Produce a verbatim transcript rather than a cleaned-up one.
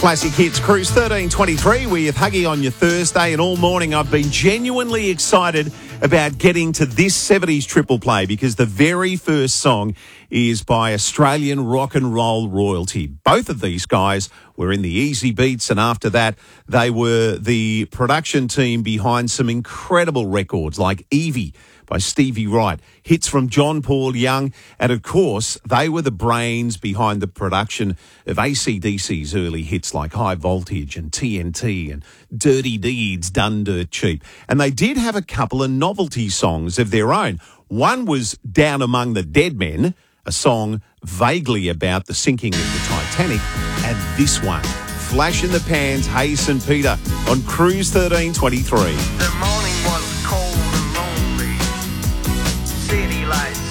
Classic Hits Cruise thirteen twenty-three with Huggy on your Thursday, and all morning I've been genuinely excited about getting to this seventies triple play because the very first song is by Australian rock and roll royalty. Both of these guys were in the Easy Beats, and after that they were the production team behind some incredible records like Evie by Stevie Wright, hits from John Paul Young, and of course they were the brains behind the production of A C D C's early hits like High Voltage and T N T and Dirty Deeds Done Dirt Cheap. And they did have a couple of novelty songs of their own. One was Down Among the Dead Men, a song vaguely about the sinking of the Titanic, and this one, Flash in the Pans, Hey Saint Peter, on Cruise thirteen twenty-three. The morning was cold and lonely, city lights